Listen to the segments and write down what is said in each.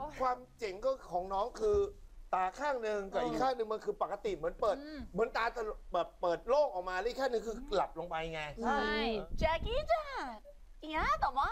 ความเจ๋งก็ของน้องคือตาข้างหนึ่งกับอีกข้างหนึ่งมันคือปกติเหมือนเปิดเหมือนตาแบบเปิดโล่งออกมาแล้วอีกข้างหนึ่งคือหลับลงไปไงใช่แจ็คกี้จ้ะเนี่ยแต่ว่า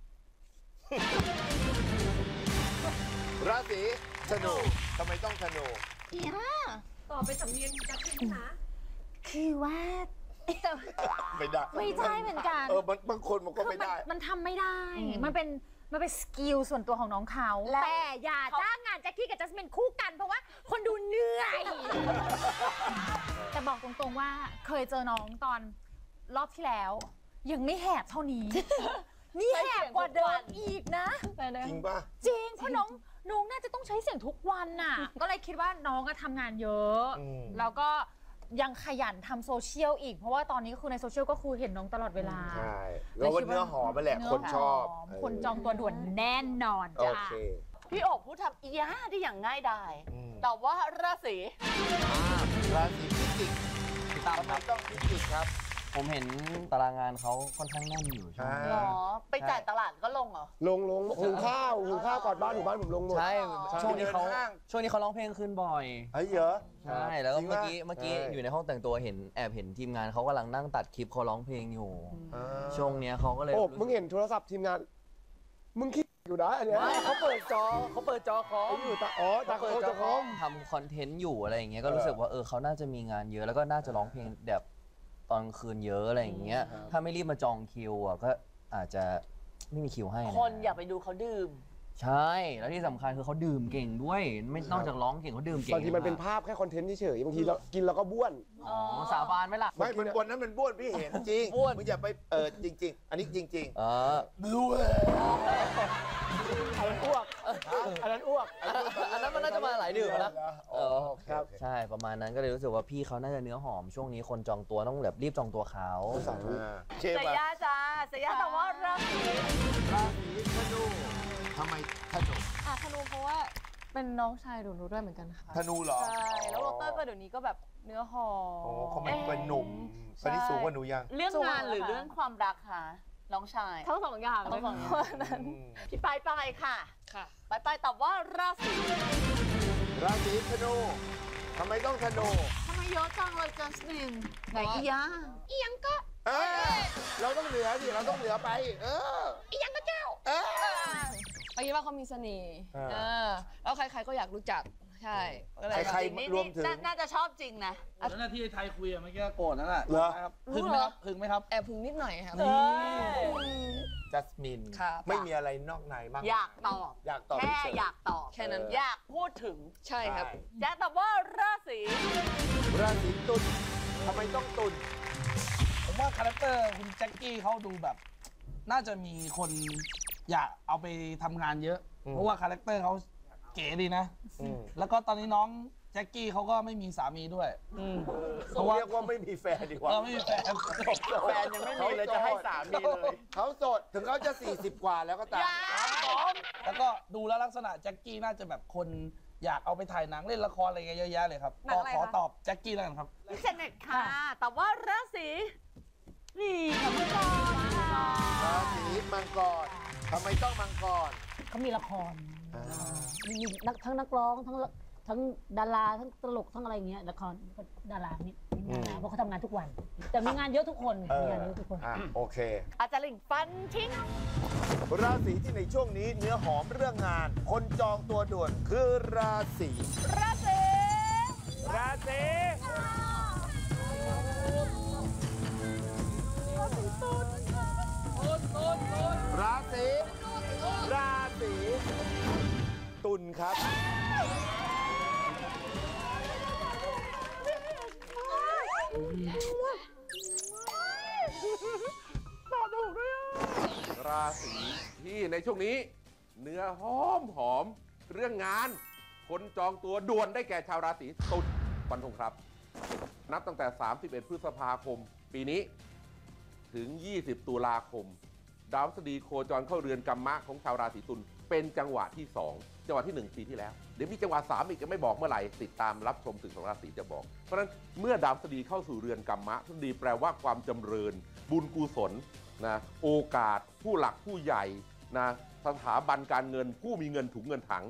ราศีธนูทำไมต้องธนูเนี่ยต่อไปสำเนียงจัดขึ้นนะคือว่าไม่ได้ไม่ใช่เหมือนกันบางคนมันก็ไม่ได้มันทำไม่ได้ มันเป็นสกิลส่วนตัวของน้องเขา แต่อย่าจ้างงานแจ็คกี้กับจัสมินคู่กันเพราะว่าคนดูเหนื่อย แต่บอกตรงๆว่าเคยเจอน้องตอนรอบที่แล้ว ยังไม่แหบเท่านี้ นี่แหบกว่าเดิมอีกนะจริงป่ะจริงเพราะน้องน่าจะต้องใช้เสียงทุกวันน่ะ ก็เลยคิดว่าน้องก็ทำงานเยอะ แล้วก็ยังขยันทำโซเชียลอีกเพราะว่าตอนนี้ก็คือในโซเชียลก็คือเห็นน้องตลอดเวลาใช่แล้วว่าเนื้อหอมมาแหละคนชอบคนจองตัวด่วนแน่นอนโอจ้าเคพี่โอบผู้ทำอีย่าได้อย่างง่ายดายแต่ว่าราศีราศีพิจิกพี่ตั้มทำไมครับต้องพิจิกครับผมเห็นตารางงานเขาค่อนข้างแน่นอยู่ใช่ไหมหรอไปจ่ายตลาดก็ลงเหรอลงหุงข้าวก่อนบ้านอยู่บ้านผมลงหมดใช่ช่วงนี้เขาเดินห้างช่วงนี้เขาร้องเพลงขึ้นบ่อยเฮ้ยเหรอใช่แล้วก็จริงเมื่อปะกี้ใช่อยู่ในห้องแต่งตัวแอบเห็นทีมงานเขากำลังนั่งตัดคลิปเขาร้องเพลงอยู่ ช่วงเนี้ยเขาก็เลยโอ้มึงเห็นโทรศัพท์ทีมงาน มึงคิดอยู่นะอันเนี้ยไม่เขาเปิดจอคอมอยู่ตาตาโคตาคอมทำคอนเทนต์อยู่อะไรอย่างเงี้ยก็รู้สึกว่าเขาน่าจะมีงานเยอะแล้วก็น่าจะร้องเพลงแบบตอนคืนเยอะอะไรอย่างเงี้ยถ้าไม่รีบมาจองคิวก็อาจจะไม่มีคิวให้นะคนอยากไปดูเขาดื่มใช่แล้วที่สำคัญคือเขาดื่มเก่งด้วยไม่นอกจากร้องเก่งเขาดื่มเก่งบางทีมันเป็นภาพแค่คอนเทนต์เฉยๆบางทีเรากินแล้วก็บ้วนอ๋อสาบานไหมล่ะไม่มันวันนั้นมันบ้วนพี่เห็นจริงบ้วนมึงอย่าไปจริง ๆ อันนี้จริงเอออันนั้นอ้วก อันนั้นอ้วกอันนั้นมันน่าจะมาหลายดื่มนะครับใช่ประมาณนั้นก็เลยรู้สึกว่าพี่เขาน่าจะเนื้อหอมช่วงนี้คนจองตัวต้องแบบรีบจองตัวเขาๆเชเซฟอะย่าจ้าเซย่าแต่ว่าราศีราศีธนูทำไมธนูธนูเพราะว่าเป็นน้องชายหนูด้วยเหมือนกันค่ะธนูเหรอใช่แล้วโรเตอร์ก็เดี๋ยวนี้ก็แบบเนื้อหอโอ้มเขาเป็นหนุ่มตอนนี้สูงกว่าหนูยังเรื่องงานหรือเรื่องความรักคะน้องชายทั้งสองอย่างทั้งสองอย่างเลยนั้นพี่ปายค่ะค่ะปายตอบว่าราศีราศีธนูทำไมต้องธนูทำไมเยอะจังเลยจัสมินไหนอีย่าเออเราต้องเหนือดิเราต้องเหนือไปอียังก็เจ้าเออเอาคิดว่าเขามีเสน่ห์อ่าแล้วใครๆก็อยากรู้จัก ใช่ก็เลยใครนี่รวมถึงน่าจะชอบจริงนะแล้วหน้าที่ไทยคุยอะเมื่อกี้โกรธนั่นแหละเหรอครับพึงไหมครับพึงไหมครับแอบพึงนิดหน่อยครับจัสมินครับไม่มีอะไรนอกในมากอยากตอบอยากตอบแค่เฉยๆอยากตอบแค่นั้นอยากพูดถึงใช่ครับแจ๊คตอบว่าราศีราศีตุลทำไมต้องตุลผมว่าคาแรคเตอร์คุณแจ็คกี้เขาดูแบบ น่าจะมีคนอยากเอาไปทำงานเยอะ เพราะว่าคาแรคเตอร์เขาเก๋ดีนะ แล้วก็ตอนนี้น้องแจ็คกี้เขาก็ไม่มีสามีด้วยเพราะว่าเรียกว่าไม่มีแฟนดีกว่าไม่มีแฟนแฟนยังไม่มีเลยจะให้สามีเลยเขาโสดถึงเขาจะ 40 กว่าแล้วก็ตามแล้วก็ดูแล้วลักษณะแจ็คกี้น่าจะแบบคนอยากเอาไปถ่ายหนังเล่นละครอะไรเงี้ยเยอะแยะเลยครับหนังอะไรขอคะตอบแจ็คกี้แล้วกันครับพี่เจเน็ตค่ะตอบว่าราศีนี่ค่ะมังกรค่ะราศีมังกรทำไมต้องมังกรเขามีละครมีทั้งนักร้องทั้งดาราทั้งตลกทั้งอะไรอย่างเงี้ยละครดารานี่มีงานเพราะเขาทำงานทุกวัน แต่มีงานเยอะทุกคนมีงานเยอะทุกคนโอเคอาจารย์หลิงฟันทิ้งราศีที่ในช่วงนี้เนื้อหอมเรื่องงาน คนจองตัวด่วนคือราศีราศีราศีราศีราศีตุลครับราศีที่ในช่วงนี้ เนื้อหอมเรื่องงาน คนจองตัวด่วนได้แก่ชาวราศีตุลฟันธงครับ นับตั้งแต่ 31 พฤษภาคม ปีนี้ถึง 20 ตุลาคม ดาวพฤหัสบดีโคจรเข้าเรือนกัมมะของชาวราศีตุลเป็นจังหวะที่ 2 จังหวะที่ 1 ปีที่แล้ว เดี๋ยวมีจังหวะ 3 อีกจะไม่บอกเมื่อไหร่ติดตามรับชมศึกของราศีจะบอก เพราะฉะนั้นเมื่อดาวพฤหัสบดีเข้าสู่เรือนกัมมะพฤหัสบดีแปลว่าความจำเริญบุญกุศลนะโอกาสผู้หลักผู้ใหญ่นะสถาบันการเงินผู้มีเงินถุงเงินถัง